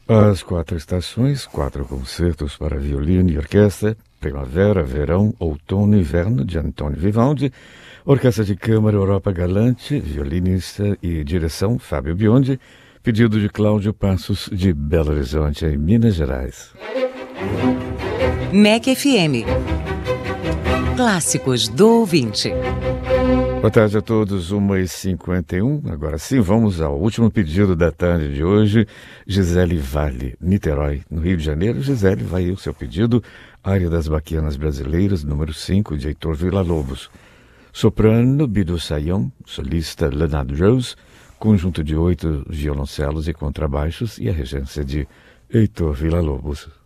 As quatro estações, quatro concertos para violino e orquestra, Primavera, Verão, Outono e Inverno, de Antônio Vivaldi, Orquestra de Câmara Europa Galante, violinista e direção Fábio Biondi, pedido de Cláudio Passos, de Belo Horizonte, em Minas Gerais. MEC FM. Clássicos do ouvinte. Boa tarde a todos, 1h51. Agora sim, vamos ao último pedido da tarde de hoje. Gisele Vale, Niterói, no Rio de Janeiro. Gisele, vai aí o seu pedido. Área das Baquianas Brasileiras, número 5, de Heitor Villa-Lobos. Soprano, Bidu Sayão. Solista, Leonard Rose. Conjunto de 8 violoncelos e contrabaixos e a regência de Heitor Villa-Lobos.